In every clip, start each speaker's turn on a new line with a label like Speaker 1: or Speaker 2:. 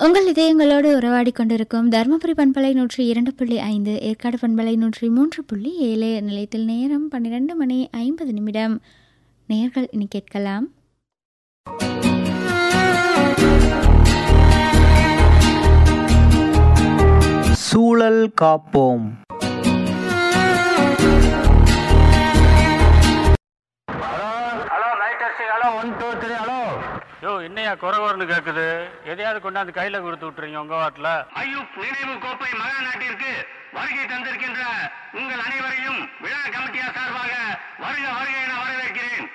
Speaker 1: உங்கள் இதயங்களோடு உறவாடி கொண்டிருக்கும் தருமபுரி பண்பலை 102.5, ஏற்காடு பண்பலை 103.7 நிலையத்தில் நேரம் 12:50. நேயர்கள் இனி கேட்கலாம்.
Speaker 2: சூழல் காப்போம்.
Speaker 3: என்னையா குறவர்னு கேக்குது? எதையாவது கொண்டாந்து கையில கொடுத்து விட்டுறீங்க உங்க வாட்டில்.
Speaker 4: ஐயூப் நினைவு கோப்பை மகா நாட்டிற்கு வருகை தந்திருக்கின்ற உங்கள் அனைவரையும் விழா கமிட்டியார் சார்பாக வருக வருக என வரவேற்கிறேன்.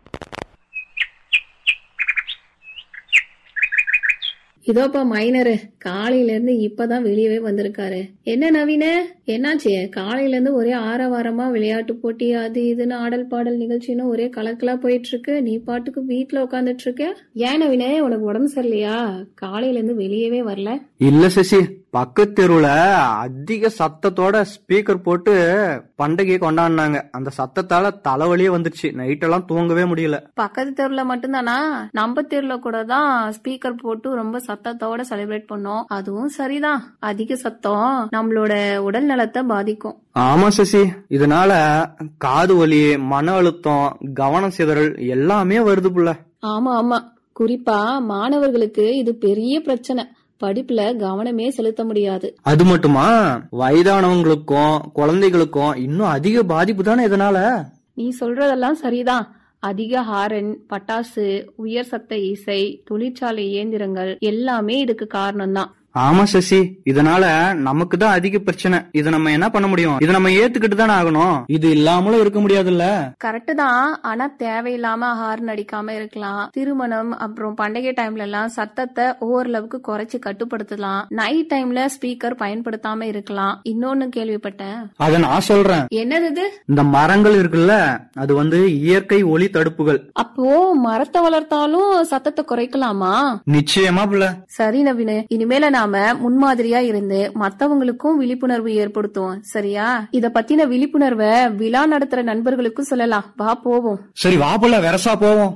Speaker 5: இதோப்பா மைனரு காலையில இருந்து இப்பதான் வெளியவே வந்திருக்காரு. என்ன நவீன, என்னாச்சு? காலையில இருந்து ஒரே ஆரவாரமா விளையாட்டு போட்டி அது இதுன்னு ஆடல் பாடல் நிகழ்ச்சின்னு ஒரே கலக்கலா போயிட்டு இருக்கு. நீ பாட்டுக்கு வீட்டுல உட்காந்துட்டு இருக்க. ஏன் நவீன, உனக்கு உடம்பு சரியில்லையா? காலையில இருந்து வெளியவே வரல.
Speaker 2: இல்ல சசி, பக்கத்து தெருவுல அதிக சத்தத்தோட ஸ்பீக்கர் போட்டு பண்டிகையை கொண்டாடினாங்க. அந்த சத்தத்தால தலைவலியே வந்துருச்சு. நைட்டெல்லாம் தூங்கவே முடியல.
Speaker 5: பக்கத்து தெருவுல மட்டும்தானா? நம்ம தெருவுல கூட தான் ஸ்பீக்கர் போட்டு ரொம்ப சத்தத்தோட செலிப்ரேட் பண்ணோம். அதுவும் சரிதான், அதிக சத்தம் நம்மளோட உடல் நலத்தை பாதிக்கும்.
Speaker 2: ஆமா சசி, இதனால காது வலி, மன அழுத்தம், கவனம் சிதறல் எல்லாமே வருது புள்ள.
Speaker 5: ஆமா ஆமா, குறிப்பா மாணவர்களுக்கு இது பெரிய பிரச்சனை. படிப்புல கவனமே செலுத்த முடியாது.
Speaker 2: அது மட்டுமா, வயதானவங்களுக்கும் குழந்தைகளுக்கும் இன்னும் அதிக பாதிப்பு தானே இதனால.
Speaker 5: நீ சொல்றதெல்லாம் சரிதான். அதிக ஹாரன், பட்டாசு, உயர் சத்த இசை, தொழிற்சாலை இயந்திரங்கள் எல்லாமே இதுக்கு காரணம்தான்.
Speaker 2: ஆமா சசி, இதனால நமக்கு தான் அதிக பிரச்சனை. இத நம்ம என்ன பண்ண முடியும்? இத நம்ம ஏத்துக்கிட்டு தானே ஆகணும். இது இல்லாமலும் இருக்க முடியாதுல்ல.
Speaker 5: கரெக்ட் தான், ஆனா தேவையில்லாம ஹார்ன் அடிக்காம இருக்கலாம். திருமணம் அப்புறம் பண்டிகை டைம்ல எல்லாம் சத்தத்தை ஓரளவுக்கு குறைச்சு கட்டுப்படுத்தலாம். நைட் டைம்ல ஸ்பீக்கர் பயன்படுத்தாம இருக்கலாம். இன்னொன்னு கேள்விப்பட்டேன்,
Speaker 2: அத நான் சொல்றேன்.
Speaker 5: என்னது?
Speaker 2: இந்த மரங்கள் இருக்குல்ல, அது இயற்கை ஒளி தடுப்புகள்.
Speaker 5: அப்போ மரத்தை வளர்த்தாலும் சத்தத்தை குறைக்கலாமா?
Speaker 2: நிச்சயமா புள்ள.
Speaker 5: சரி நவீன, இனிமேல நாம முன்மாதிரியா இருந்து மத்தவங்களுக்கும் விழிப்புணர்வு ஏற்படுத்துவோம். சரியா? இத பத்தின விழிப்புணர்வை விழா நடத்துற நண்பர்களுக்கும் சொல்லலாம். வா போவோம்.
Speaker 2: சரி வா புள்ள, வெரசா போவோம்.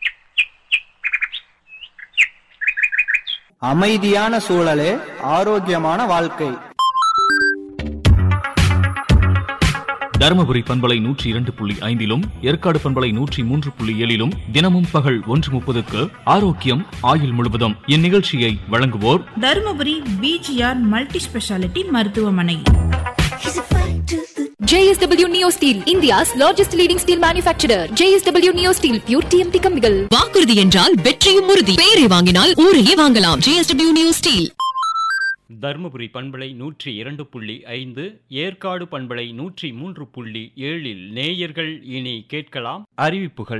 Speaker 2: அமைதியான சூழலே ஆரோக்கியமான வாழ்க்கை.
Speaker 6: தருமபுரி பண்பலை 102.5 ஏற்காடு பண்பலை 103.7 தினமும் பகல் 1:30 ஆரோக்கியம் ஆயுள் முழுவதும் இந்நிகழ்ச்சியை வழங்குவோர்
Speaker 7: தருமபுரி பிஜிஆர் மல்டி ஸ்பெஷாலிட்டி மருத்துவமனை.
Speaker 8: JSW Neo Steel, India's largest leading steel manufacturer. JSW Neo Steel, pure TMT கம்பிகள்.
Speaker 9: வாக்குறுதி என்றால் வெற்றியும் உறுதி. பெயரை வாங்கினால் ஊரையே வாங்கலாம். JSW Neo Steel.
Speaker 3: தருமபுரி பண்பலை 102.5, ஏற்காடு பண்பலை 103.7 நேயர்கள் இனி கேட்கலாம் அறிவிப்புகள்.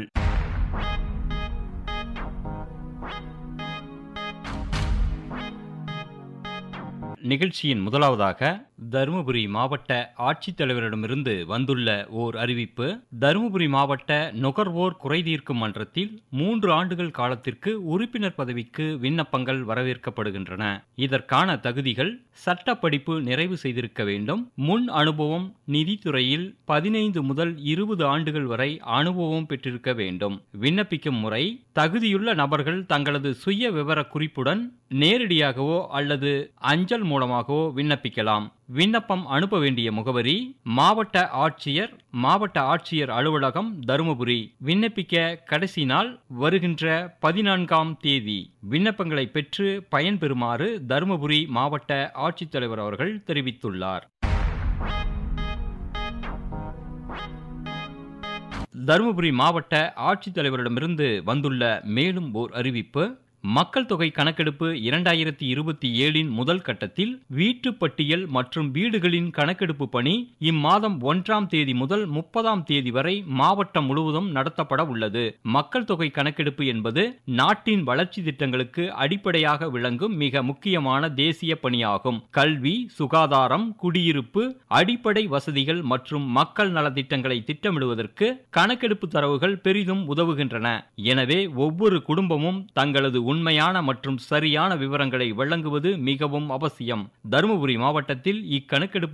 Speaker 3: நிகழ்ச்சியின் முதலாவதாக தருமபுரி மாவட்ட ஆட்சித்தலைவரிடமிருந்து வந்துள்ள ஓர் அறிவிப்பு. தருமபுரி மாவட்ட நுகர்வோர் குறைதீர்க்கும் மன்றத்தில் 3 ஆண்டுகள் காலத்திற்கு உறுப்பினர் பதவிக்கு விண்ணப்பங்கள் வரவேற்கப்படுகின்றன. இதற்கான தகுதிகள்: சட்ட படிப்பு நிறைவு செய்திருக்க வேண்டும், முன் அனுபவம், நிதித்துறையில் 15 முதல் 20 ஆண்டுகள் வரை அனுபவம் பெற்றிருக்க வேண்டும். விண்ணப்பிக்கும் முறை: தகுதியுள்ள நபர்கள் தங்களது சுய விவர குறிப்புடன் நேரடியாகவோ அல்லது அஞ்சல் மூலமாகவோ விண்ணப்பிக்கலாம். விண்ணப்பம் அனுப்ப வேண்டிய முகவரி: மாவட்ட ஆட்சியர் அலுவலகம், தருமபுரி. விண்ணப்பிக்க கடைசி நாள் வருகின்ற 14ஆம் தேதி. விண்ணப்பங்களை பெற்று பயன்பெறுமாறு தருமபுரி மாவட்ட ஆட்சித்தலைவர் அவர்கள் தெரிவித்துள்ளார். தருமபுரி மாவட்ட ஆட்சித்தலைவரிடமிருந்து வந்துள்ள மேலும் ஓர் அறிவிப்பு. மக்கள் தொகை கணக்கெடுப்பு 2027 முதல் கட்டத்தில் வீட்டு பட்டியல் மற்றும் வீடுகளின் கணக்கெடுப்பு பணி இம்மாதம் 1ஆம் தேதி முதல் 30ஆம் தேதி வரை மாவட்டம் முழுவதும் நடத்தப்பட உள்ளது. மக்கள் தொகை கணக்கெடுப்பு என்பது நாட்டின் வளர்ச்சி திட்டங்களுக்கு அடிப்படையாக விளங்கும் மிக முக்கியமான தேசிய பணியாகும். கல்வி, சுகாதாரம், குடியிருப்பு, அடிப்படை வசதிகள் மற்றும் மக்கள் நலத்திட்டங்களை திட்டமிடுவதற்கு கணக்கெடுப்பு தரவுகள் பெரிதும் உதவுகின்றன. எனவே ஒவ்வொரு குடும்பமும் தங்களது உண்மையான மற்றும் சரியான விவரங்களை வழங்குவது மிகவும் அவசியம். தருமபுரி மாவட்டத்தில் இக்கணக்கெடுப்பு